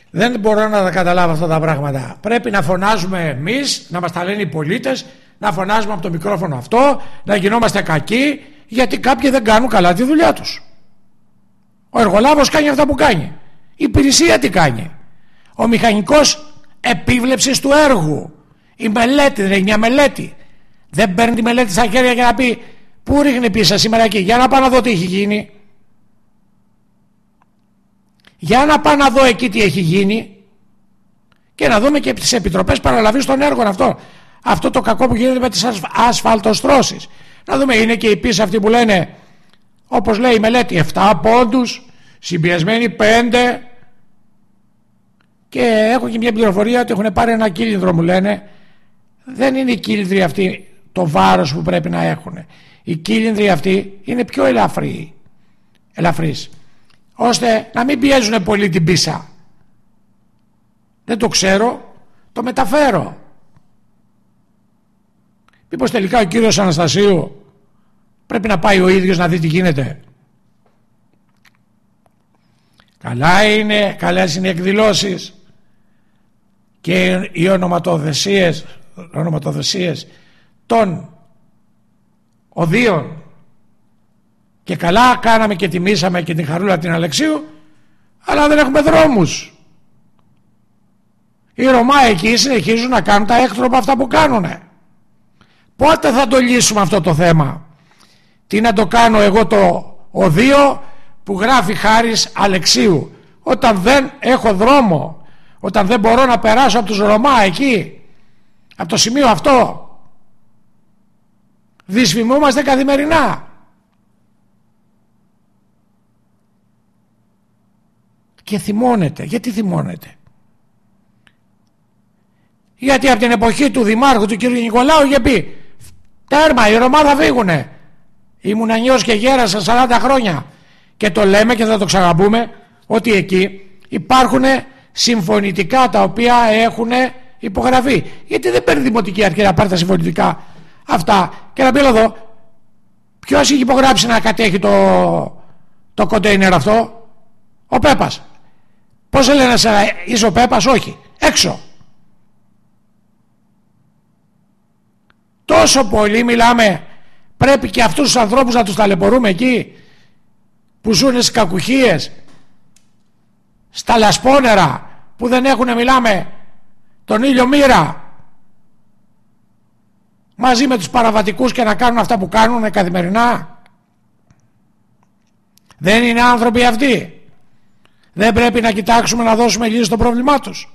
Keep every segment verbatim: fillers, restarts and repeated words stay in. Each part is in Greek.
Δεν μπορώ να τα καταλάβω αυτά τα πράγματα. Πρέπει να φωνάζουμε εμείς, να μας τα λένε οι πολίτες, να φωνάζουμε από το μικρόφωνο αυτό, να γινόμαστε κακοί, γιατί κάποιοι δεν κάνουν καλά τη δουλειά τους. Ο εργολάβος κάνει αυτά που κάνει. Η υπηρεσία τι κάνει? Ο μηχανικός επίβλεψης του έργου. Η μελέτη, δεν είναι μια μελέτη. Δεν παίρνει τη μελέτη στα χέρια για να πει πού ρίχνει πίσω σήμερα εκεί. Για να πάω να δω τι έχει γίνει. Για να πάω να δω εκεί τι έχει γίνει. Και να δούμε και τις επιτροπές παραλαβής των έργων αυτό. Αυτό το κακό που γίνεται με τις ασφαλτοστρώσεις. Να δούμε, είναι και οι πίσω αυτοί που λένε, όπως λέει η μελέτη, επτά πόντους, συμπιεσμένοι πέντε. Και έχω και μια πληροφορία ότι έχουν πάρει ένα κύλινδρο, μου λένε. Δεν είναι οι κύλινδροι αυτοί το βάρος που πρέπει να έχουν. Οι κύλινδροι αυτοί είναι πιο ελαφροί, ελαφρύς, ώστε να μην πιέζουν πολύ την πίσα. Δεν το ξέρω, το μεταφέρω. Μήπως τελικά ο κύριος Αναστασίου πρέπει να πάει ο ίδιος να δει τι γίνεται? Καλά είναι, καλές είναι οι εκδηλώσεις και οι ονοματοδεσίες, ονοματοδεσίες των οδείων, και καλά κάναμε και τιμήσαμε και την Χαρούλα την Αλεξίου, αλλά δεν έχουμε δρόμους. Οι Ρωμά εκεί συνεχίζουν να κάνουν τα έκτροπα αυτά που κάνουνε. Πότε θα το λύσουμε αυτό το θέμα? Τι να το κάνω εγώ το οδείο που γράφει Χάρης Αλεξίου, όταν δεν έχω δρόμο, όταν δεν μπορώ να περάσω από τους Ρωμά εκεί, από το σημείο αυτό? Δυσφημούμαστε καθημερινά. Και θυμώνεται. Γιατί θυμώνεται? Γιατί από την εποχή του Δημάρχου του κ. Νικολάου είχε πει τέρμα, οι Ρωμά θα φύγουνε. Ήμουν νιός και γέρασα σαράντα χρόνια και το λέμε και θα το ξαναπούμε, ότι εκεί υπάρχουν συμφωνητικά τα οποία έχουν υπογραφεί. Γιατί δεν παίρνει δημοτική αρχή να πάρει τα συμφωνητικά αυτά και να πει εδώ ποιος έχει υπογράψει να κατέχει το, το κοντέινερ αυτό? Ο Πέπας. Πώς λένε εσένα, είσαι ο Πέπας? Όχι, έξω. Τόσο πολύ μιλάμε, πρέπει και αυτούς τους ανθρώπους να τους ταλαιπωρούμε εκεί που ζουν στις κακουχίες, στα λασπόνερα, που δεν έχουν, μιλάμε, τον ήλιο μοίρα, μαζί με τους παραβατικούς, και να κάνουν αυτά που κάνουν καθημερινά? Δεν είναι άνθρωποι αυτοί? Δεν πρέπει να κοιτάξουμε να δώσουμε λύση στο πρόβλημά τους?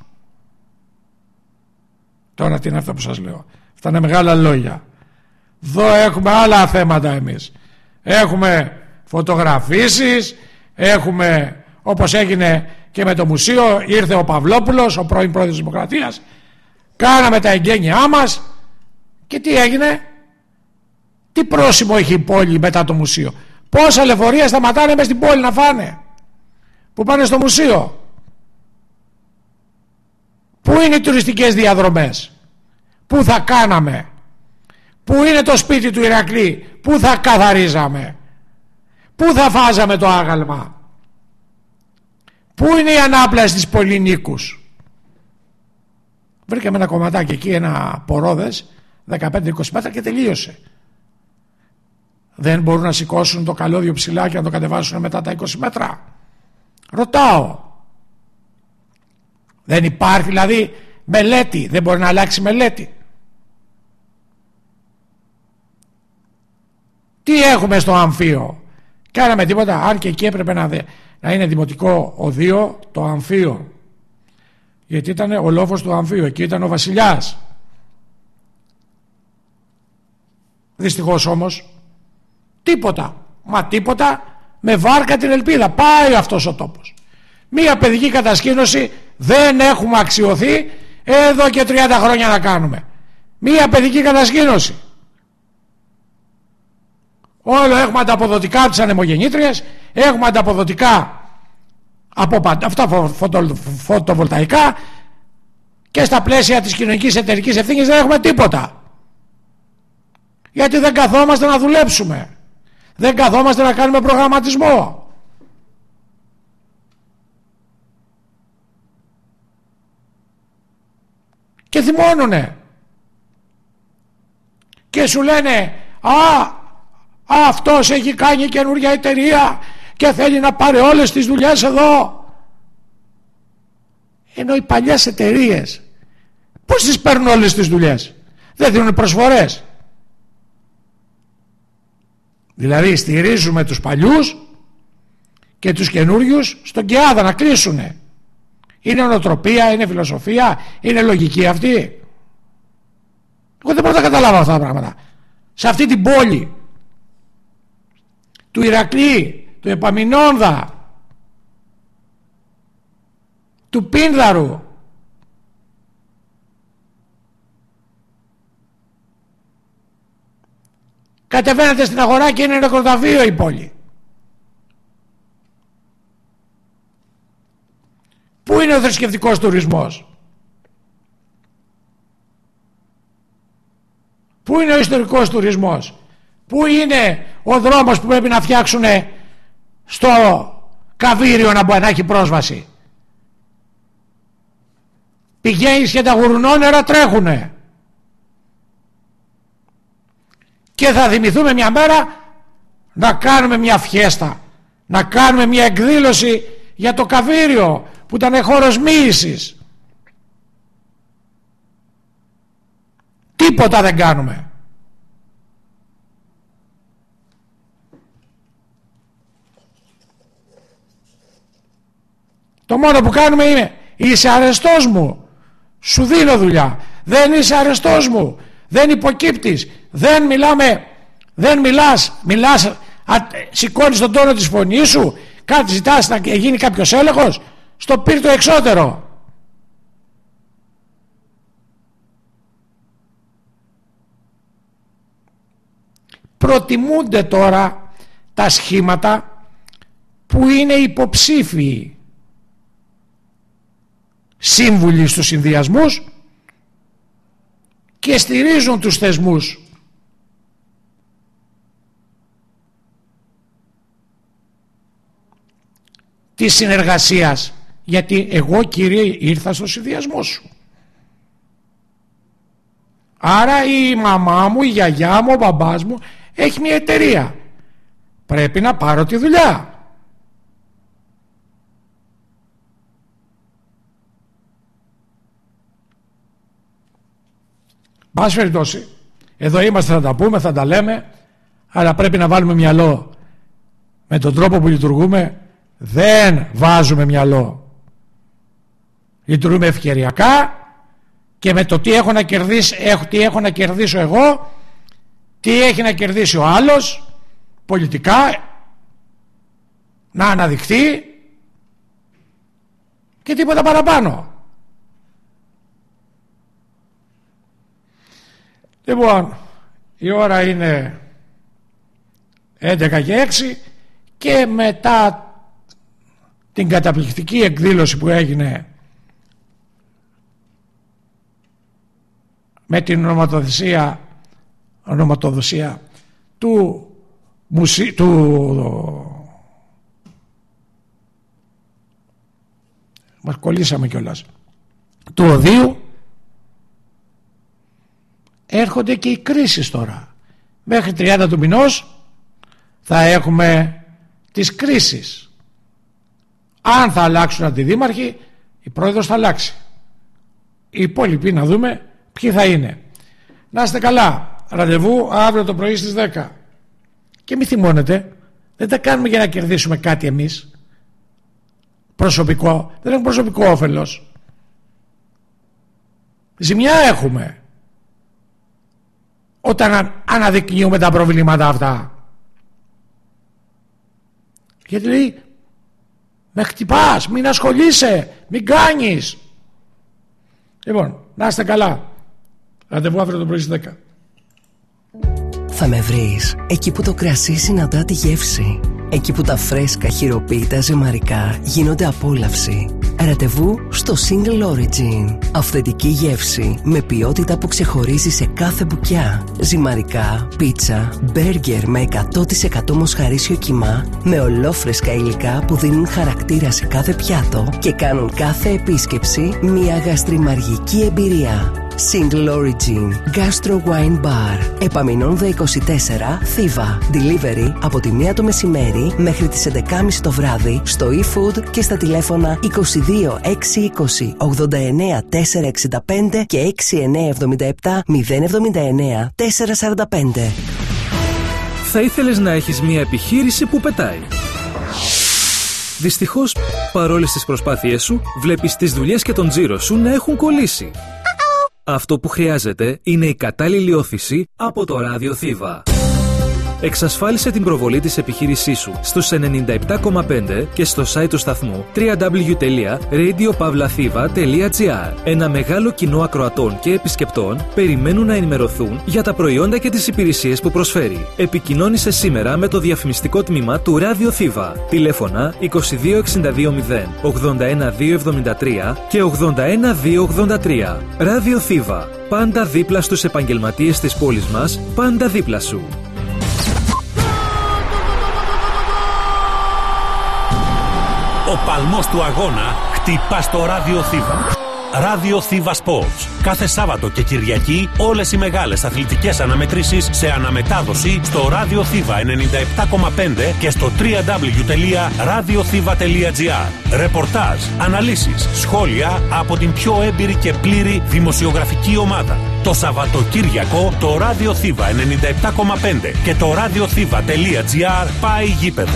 Τώρα τι είναι αυτό που σας λέω? Αυτά είναι μεγάλα λόγια. Εδώ έχουμε άλλα θέματα εμείς. Έχουμε φωτογραφίσεις, έχουμε, όπως έγινε και με το μουσείο, ήρθε ο Παυλόπουλος, ο πρώην πρόεδρος της Δημοκρατίας, κάναμε τα εγγένειά μας και τι έγινε? Τι πρόσημο έχει η πόλη μετά το μουσείο? Πόσα λεωφορεία σταματάνε μες στην πόλη να φάνε, που πάνε στο μουσείο? Πού είναι οι τουριστικές διαδρομές? Πού θα κάναμε? Πού είναι το σπίτι του Ηρακλή? Πού θα καθαρίζαμε? Πού θα φάζαμε το άγαλμα? Πού είναι η ανάπλαση της Πολυνίκους? Βρήκαμε ένα κομματάκι εκεί, ένα πορόδες δεκαπέντε είκοσι μέτρα και τελείωσε. Δεν μπορούν να σηκώσουν το καλώδιο ψηλά και να το κατεβάσουν μετά τα είκοσι μέτρα? Ρωτάω. Δεν υπάρχει δηλαδή μελέτη? Δεν μπορεί να αλλάξει μελέτη? Τι έχουμε στο Αμφίο? Κάναμε τίποτα? Αν και εκεί έπρεπε να, δε, να είναι δημοτικό οδείο το Αμφίο, γιατί ήταν ο λόφος του Αμφίου, εκεί ήταν ο βασιλιάς. Δυστυχώς όμως τίποτα, μα τίποτα. Με βάρκα την ελπίδα πάει αυτός ο τόπος. Μία παιδική κατασκήνωση δεν έχουμε αξιωθεί εδώ και τριάντα χρόνια να κάνουμε. Μία παιδική κατασκήνωση. Όλο έχουμε ανταποδοτικά από τις ανεμογεννήτριες, έχουμε ανταποδοτικά από αυτά φωτο, φωτοβολταϊκά, και στα πλαίσια της κοινωνικής εταιρικής ευθύνης δεν έχουμε τίποτα. Γιατί δεν καθόμαστε να δουλέψουμε, δεν καθόμαστε να κάνουμε προγραμματισμό. και θυμώνουνε και σου λένε α, α αυτός έχει κάνει καινούργια εταιρεία και θέλει να πάρει όλες τις δουλειές εδώ, ενώ οι παλιές εταιρείες πώς τις παίρνουν όλες τις δουλειές? Δεν δίνουν προσφορές. Δηλαδή στηρίζουμε τους παλιούς και τους καινούριους στον ΚΕΑΔΑ να κλείσουνε. Είναι νοοτροπία, είναι φιλοσοφία, είναι λογική αυτή? Εγώ δεν μπορώ να καταλάβω αυτά τα πράγματα. Σε αυτή την πόλη του Ηρακλή, του Επαμεινώνδα, του Πίνδαρου, κατεβαίνετε στην αγορά και είναι νεκροταφείο η πόλη. Πού είναι ο θρησκευτικός τουρισμός? Πού είναι ο ιστορικός τουρισμός? Πού είναι ο δρόμος που πρέπει να φτιάξουν στο Καβίριο να μπορεί να έχει πρόσβαση? Πηγαίνεις και τα γουρνόνερα τρέχουνε. Και θα θυμηθούμε μια μέρα να κάνουμε μια φιέστα, να κάνουμε μια εκδήλωση για το Καβίριο που ήταν χώρος μοίησης. Τίποτα δεν κάνουμε. Το μόνο που κάνουμε είναι είσαι αρεστός μου, σου δίνω δουλειά. Δεν είσαι αρεστός μου, δεν υποκύπτεις, δεν μιλάμε, δεν μιλάς, μιλάς, α, σηκώνεις τον τόνο της φωνής σου, κάτι ζητάς να γίνει κάποιος έλεγχος, στο πύρ το εξώτερο. Προτιμούνται τώρα τα σχήματα που είναι υποψήφιοι σύμβουλοι στους συνδυασμούς και στηρίζουν τους θεσμούς. Της συνεργασίας, γιατί εγώ κύριε ήρθα στο συνδυασμό σου, άρα η μαμά μου, η γιαγιά μου, ο μπαμπάς μου έχει μια εταιρεία, πρέπει να πάρω τη δουλειά. Πάση περιπτώσει, εδώ είμαστε, θα τα πούμε, θα τα λέμε, αλλά πρέπει να βάλουμε μυαλό. Με τον τρόπο που λειτουργούμε δεν βάζουμε μυαλό. Λειτουργούμε ευκαιριακά και με το τι έχω να κερδίσω, τι έχω να κερδίσω εγώ, τι έχει να κερδίσει ο άλλος πολιτικά, να αναδειχθεί και τίποτα παραπάνω. Λοιπόν, η ώρα είναι έντεκα και έξι και μετά την καταπληκτική εκδήλωση που έγινε με την ονοματοδοσία, ονοματοδοσία του, μουσι, του μας κολλήσαμε κιόλας, του Οδείου, έρχονται και οι κρίσεις τώρα. Μέχρι τριάντα του μηνός θα έχουμε τις κρίσεις. Αν θα αλλάξουν αντιδήμαρχοι, η πρόεδρος θα αλλάξει. Οι υπόλοιποι να δούμε ποιοι θα είναι. Να είστε καλά. Ραντεβού αύριο το πρωί στις δέκα. Και μη θυμώνετε, δεν τα κάνουμε για να κερδίσουμε κάτι εμείς προσωπικό. Δεν έχουμε προσωπικό όφελος. Ζημιά έχουμε όταν αναδεικνύουμε τα προβλήματα αυτά. Γιατί λέει με χτυπάς, μην ασχολείσαι, μην κάνεις. Λοιπόν, να είστε καλά. Ραντεβού αύριο το πρωί στις δέκα. Θα με βρεις εκεί που το κρασί συναντά τη γεύση, εκεί που τα φρέσκα χειροποίητα ζυμαρικά γίνονται απόλαυση. Ραντεβού στο Single Origin. Αυθεντική γεύση με ποιότητα που ξεχωρίζει σε κάθε μπουκιά. Ζυμαρικά, πίτσα, μπέργκερ με εκατό τοις εκατό μοσχαρίσιο κιμά, με ολόφρεσκα υλικά που δίνουν χαρακτήρα σε κάθε πιάτο και κάνουν κάθε επίσκεψη μια γαστριμαργική εμπειρία. Single Origin Gastro Wine Bar, Επαμεινώνδα είκοσι τέσσερα, Θήβα. Delivery από τη μία το μεσημέρι μέχρι τις έντεκα και μισή το βράδυ στο eFood και στα τηλέφωνα είκοσι δύο εξακόσια είκοσι ογδόντα εννέα τετρακόσια εξήντα πέντε και έξι εννέα εβδομήντα επτά μηδέν εβδομήντα εννέα τετρακόσια σαράντα πέντε. Θα ήθελες να έχεις μια επιχείρηση που πετάει. Δυστυχώς, παρόλες τις προσπάθειές σου, βλέπεις τις δουλειές και τον τζίρο σου να έχουν κολλήσει. Αυτό που χρειάζεται είναι η κατάλληλη όθηση από το ράδιο Θήβα. Εξασφάλισε την προβολή της επιχείρησής σου στους ενενήντα επτά κόμμα πέντε και στο site του σταθμού double-u double-u double-u τελεία radio pavlathiva τελεία gr. Ένα μεγάλο κοινό ακροατών και επισκεπτών περιμένουν να ενημερωθούν για τα προϊόντα και τις υπηρεσίες που προσφέρει. Επικοινώνησε σήμερα με το διαφημιστικό τμήμα του Ράδιο Θήβα. Τηλέφωνα είκοσι δύο εξήντα δύο μηδέν ογδόντα ένα δύο εβδομήντα τρία και ογδόντα ένα δύο ογδόντα τρία. Ράδιο Θήβα. Πάντα δίπλα στους επαγγελματίες της πόλης μας, πάντα δίπλα σου. Ο παλμός του αγώνα χτυπά στο Ράδιο Θήβα. Ράδιο Θήβα Sports. Κάθε Σάββατο και Κυριακή όλες οι μεγάλες αθλητικές αναμετρήσεις σε αναμετάδοση στο Ράδιο Θήβα ενενήντα επτά κόμμα πέντε και στο double-u double-u double-u τελεία ραδιοθήβα τελεία gr. Ρεπορτάζ, αναλύσεις, σχόλια από την πιο έμπειρη και πλήρη δημοσιογραφική ομάδα. Το Σαββατοκύριακο το Ράδιο Θήβα ενενήντα επτά κόμμα πέντε και το ραδιοθήβα τελεία gr πάει γήπεδο.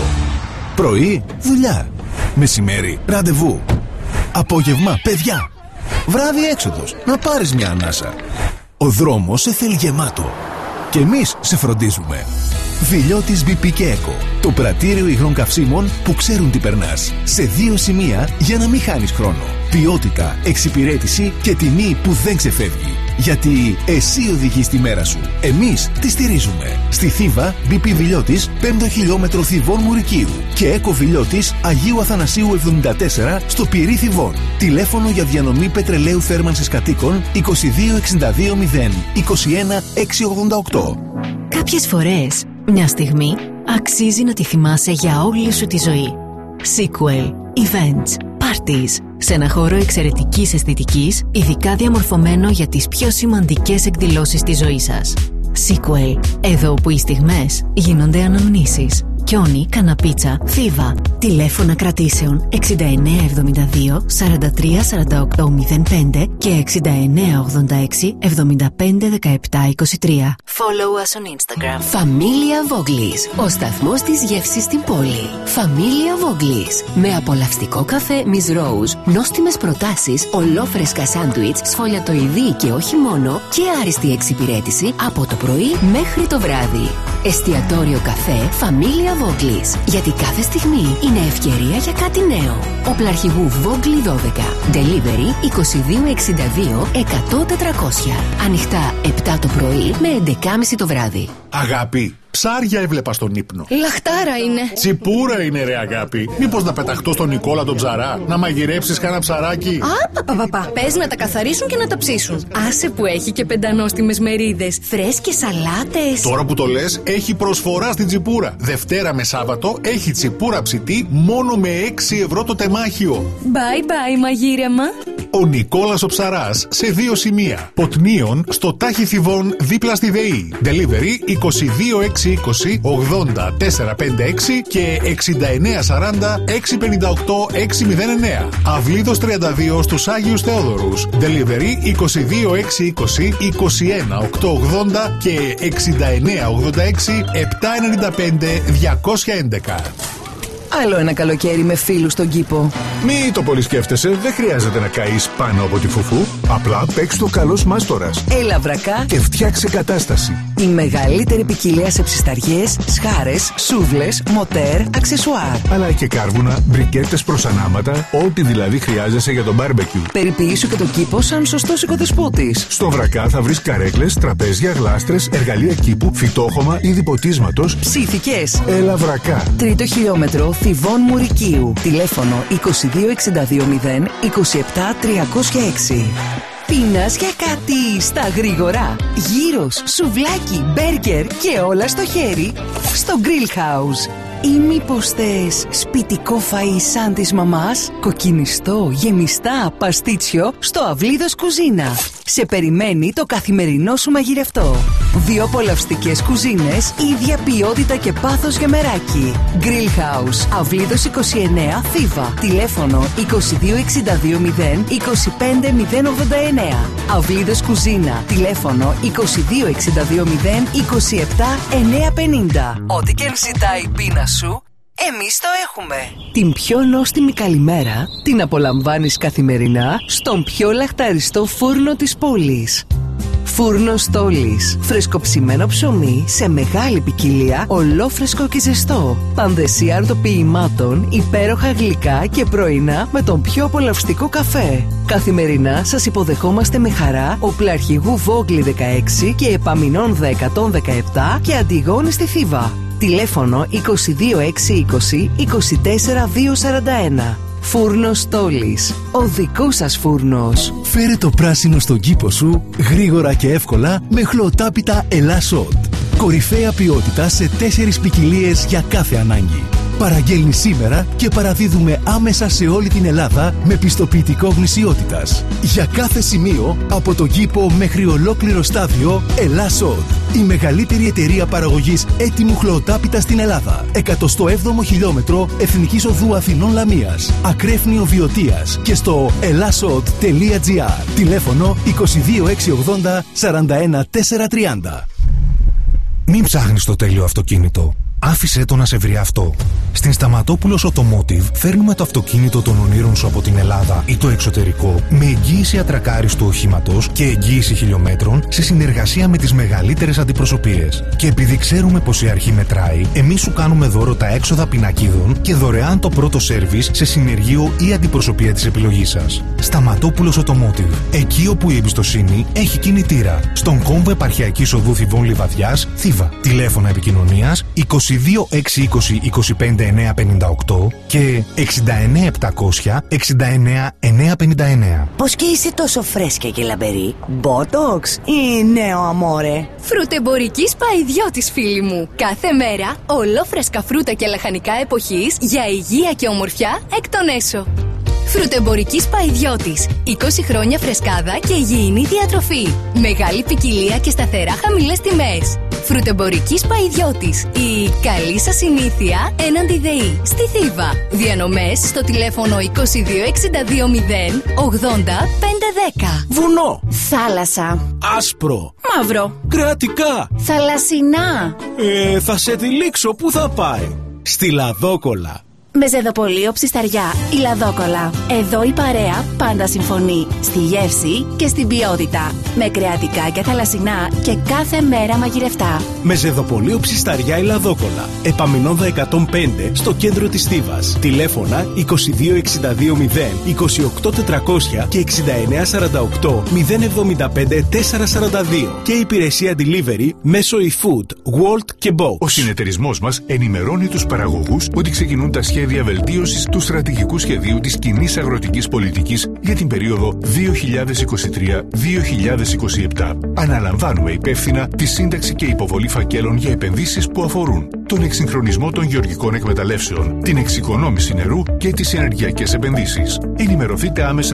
Πρωί, δουλειά. Μεσημέρι, ραντεβού. Απόγευμα, παιδιά. Βράδυ, έξοδος. Να πάρεις μια ανάσα. Ο δρόμος σε θέλει γεμάτο. Και εμείς σε φροντίζουμε. Βιλιώτης μπι πι και Eco. Το πρατήριο υγρών καυσίμων που ξέρουν τι περνάς. Σε δύο σημεία για να μην χάνεις χρόνο. Ποιότητα, εξυπηρέτηση και τιμή που δεν ξεφεύγει. Γιατί εσύ οδηγείς τη μέρα σου. Εμείς τη στηρίζουμε. Στη Θήβα, μπι πι Βιλιώτης, πέμπτο χιλιόμετρο Θηβών Μουρικίου. Και Eco Βιλιώτης, Αγίου Αθανασίου εβδομήντα τέσσερα, στο Πυρί Θηβών. Τηλέφωνο για διανομή πετρελαίου θέρμανσης κατοίκων είκοσι δύο εξήντα δύο μηδέν είκοσι ένα εξακόσια ογδόντα οκτώ. Κάποιες φορές, μια στιγμή αξίζει να τη θυμάσαι για όλη σου τη ζωή. Sequel, events, parties. Σε ένα χώρο εξαιρετικής αισθητικής, ειδικά διαμορφωμένο για τις πιο σημαντικές εκδηλώσεις της ζωής σας. Sequel, εδώ που οι στιγμές γίνονται αναμνήσεις. Κιόνι, Καναπίτσα, Θήβα. Τηλέφωνα κρατήσεων εξήντα εννέα εβδομήντα δύο σαράντα τρία σαράντα οκτώ μηδέν πέντε και εξήντα εννέα ογδόντα έξι εβδομήντα πέντε δεκαεπτά είκοσι τρία. Follow us on Instagram. Familia Voglis, ο σταθμός της γεύσης στην πόλη. Familia Voglis, με απολαυστικό καφέ Miss Rose, νόστιμες προτάσεις, ολόφρεσκα σάντουιτς, σφολιατοειδή και όχι μόνο, και άριστη εξυπηρέτηση από το πρωί μέχρι το βράδυ. Εστιατόριο καφέ Familia Voglis, γιατί κάθε στιγμή είναι ευκαιρία για κάτι νέο. Οπλαρχηγού Vogli δώδεκα. Delivery είκοσι δύο εξήντα δύο εκατό τετρακόσια. Ανοιχτά επτά το πρωί με έντεκα και μισή το βράδυ. Αγάπη, ψάρια έβλεπα στον ύπνο. Λαχτάρα είναι. Τσιπούρα είναι, ρε αγάπη. Μήπως να πεταχτώ στον Νικόλα τον ψαρά, να μαγειρέψεις κάνα ψαράκι. Α, πα, πα, πα. Πες να τα καθαρίσουν και να τα ψήσουν. Άσε που έχει και πεντανόστιμες μερίδες, φρέσκες σαλάτες. Τώρα που το λες, έχει προσφορά στην Τσιπούρα. Δευτέρα με Σάββατο έχει τσιπούρα ψητή μόνο με έξι ευρώ το τεμάχιο. Bye bye μαγείρεμα. Ο Νικόλας ο ψαράς σε δύο σημεία. Ποτνίων στο Τάχι Θηβών δίπλα στη ΔΕΗ. Delivery είκοσι δύο εξακόσια είκοσι ογδόντα τετρακόσια πενήντα έξι και εξήντα εννέα σαράντα εξακόσια πενήντα οκτώ εξακόσια εννέα. Αυλίδος τριάντα δύο στους Άγιους Θεόδωρους. Delivery είκοσι δύο εξακόσια είκοσι είκοσι ένα οκτακόσια ογδόντα και εξήντα εννέα ογδόντα έξι επτακόσια ενενήντα πέντε διακόσια έντεκα. Άλλο ένα καλοκαίρι με φίλους στον κήπο. Μη το πολύ σκέφτεσαι, δεν χρειάζεται να καείς πάνω από τη φουφού. Απλά παίξ' το καλός μάστορας. Έλα βρακά Και φτιάξε κατάσταση. η μεγαλύτερη ποικιλία σε ψισταριές, σχάρες, σούβλες, μοτέρ, αξεσουάρ. Αλλά και κάρβουνα, μπρικέτες προς ανάματα, ό,τι δηλαδή χρειάζεσαι για το μπάρμπεκιου. Περιποιήσου και το κήπο σαν σωστός οικοδεσπότης. Στο βρακά θα βρεις καρέκλες, τραπέζια, γλάστρες, εργαλεία κήπου, φυτόχωμα, είδη ποτίσματος. Ψήθηκες. Έλα βρακά. Τρίτο χιλιόμετρο Θηβών Μουρικίου. Τηλέφωνο είκοσι δύο εξήντα δύο μηδέν είκοσι επτά τριακόσια έξι. Πίνας για κάτι στα γρήγορα. Γύρος, σουβλάκι, μπέργκερ και όλα στο χέρι στο Grill House. Ή μήπως θες σπιτικό φαΐ σαν της μαμάς? Κοκκινιστό, γεμιστά, παστίτσιο στο Αυλίδος Κουζίνα. Σε περιμένει το καθημερινό σου μαγειρευτό. Δύο απολαυστικές κουζίνες, ίδια ποιότητα και πάθος για μεράκι. Grill House, Αυλίδος είκοσι εννέα, Θήβα. Τηλέφωνο είκοσι δύο εξήντα δύο μηδέν είκοσι πέντε μηδέν ογδόντα εννέα. Αυλίδος Κουζίνα. Τηλέφωνο είκοσι δύο εξήντα δύο μηδέν είκοσι επτά εννιακόσια πενήντα. Ό,τι και αν ζητάει η πείνα σου, εμείς το έχουμε. Την πιο νόστιμη καλημέρα την απολαμβάνεις καθημερινά στον πιο λαχταριστό φούρνο της πόλης. Φούρνος Στόλης. Φρεσκοψημένο ψωμί σε μεγάλη ποικιλία, ολόφρεσκο και ζεστό. Πανδεσία αρτοποιημάτων, υπέροχα γλυκά και πρωινά με τον πιο απολαυστικό καφέ. Καθημερινά σας υποδεχόμαστε με χαρά Οπλαρχηγού Βόγκλη δεκαέξι και Επαμινών δέκα δεκαεπτά και Αντιγόνη στη Θήβα. Τηλέφωνο είκοσι δύο έξι είκοσι είκοσι τέσσερα δύο σαράντα ένα. Φούρνος Στόλης. Ο δικός σας φούρνος. Φέρε το πράσινο στον κήπο σου γρήγορα και εύκολα με χλωοτάπητα Ελάσσοντ. Κορυφαία ποιότητα σε τέσσερις ποικιλίες για κάθε ανάγκη. Παραγγέλνει σήμερα και παραδίδουμε άμεσα σε όλη την Ελλάδα με πιστοποιητικό γνησιότητας. Για κάθε σημείο, από το κήπο μέχρι ολόκληρο στάδιο, Ελάσσοντ. Η μεγαλύτερη εταιρεία παραγωγής έτοιμου χλωοτάπητα στην Ελλάδα. εκατοστό έβδομο χιλιόμετρο Εθνικής Οδού Αθηνών Λαμίας. Ακρέφνιο Βιωτίας και στο ελάσσοντ τελεία τζι άρ. Τηλέφωνο είκοσι δύο έξι ογδόντα σαράντα ένα τετρακόσια τριάντα. Μην ψάχνεις το τέλειο αυτοκίνητο. Άφησέ το να σε βρει αυτό. Στην Σταματόπουλος Automotive φέρνουμε το αυτοκίνητο των ονείρων σου από την Ελλάδα ή το εξωτερικό με εγγύηση ατρακάριστου οχήματος και εγγύηση χιλιόμετρων σε συνεργασία με τις μεγαλύτερες αντιπροσωπείες. Και επειδή ξέρουμε πως η αρχή μετράει, εμείς σου κάνουμε δώρο τα έξοδα πινακίδων και δωρεάν το πρώτο σέρβις σε συνεργείο ή αντιπροσωπεία της επιλογής σας. Σταματόπουλος Automotive. Εκεί όπου η εμπιστοσύνη έχει κινητήρα. Στον κόμβο Επαρχιακής Οδού Θηβών Λιβαδιάς, Θήβα. Τηλέφωνα επικοινωνίας είκοσι δύο έξι είκοσι είκοσι πέντε εννιακόσια πενήντα οκτώ και εξήντα εννέα επτακόσια εξήντα εννέα εννιακόσια πενήντα εννέα. Πώς και είσαι τόσο φρέσκια και λαμπερή? Μπότοξ ή νέο αμόρε? Φρουτεμπορικής Παϊδιώτης, φίλοι μου. Κάθε μέρα ολόφρεσκα φρούτα και λαχανικά εποχής για υγεία και ομορφιά εκ των έσω. Φρουτεμπορικής Παϊδιώτης. είκοσι χρόνια φρεσκάδα και υγιεινή διατροφή. Μεγάλη ποικιλία και σταθερά χαμηλές τιμές. Φρουτεμπορικής Παϊδιώτης. Η καλή σας συνήθεια έναντι ΔΕΗ. Στη Θήβα. Διανομές στο τηλέφωνο είκοσι δύο εξήντα δύο μηδέν ογδόντα πέντε δέκα. Βουνό. Θάλασσα. Άσπρο. Μαύρο. Κρατικά. Θαλασσινά. Ε, θα σε τυλίξω. Πού θα πάει? Στη Λαδόκολα. Μεζεδοπολείο Ψισταριά, η Λαδόκολα. Εδώ η παρέα πάντα συμφωνεί. Στη γεύση και στην ποιότητα. Με κρεατικά και θαλασσινά και κάθε μέρα μαγειρευτά. Μεζεδοπολείο Ψισταριά, η Λαδόκολα. Επαμινόνδα εκατόν πέντε στο κέντρο της Θήβας. Τηλέφωνα είκοσι δύο εξήντα δύο μηδέν είκοσι οκτώ τετρακόσια και εξήντα εννέα σαράντα οκτώ μηδέν εβδομήντα πέντε τετρακόσια σαράντα δύο. Και υπηρεσία delivery μέσω eFood, Wolt και Box. Ο συνεταιρισμός μας ενημερώνει τους παραγωγούς ότι ξεκινούν τα σχέδια διαβελτίωσης του στρατηγικού σχεδίου της κοινής αγροτικής πολιτικής για την περίοδο δύο χιλιάδες είκοσι τρία με δύο χιλιάδες είκοσι επτά. Αναλαμβάνουμε υπεύθυνα τη σύνταξη και υποβολή φακέλων για επενδύσεις που αφορούν τον εξυγχρονισμό των γεωργικών εκμεταλλεύσεων, την εξοικονόμηση νερού και τις ενεργειακές επενδύσεις. Ενημερωθείτε άμεσα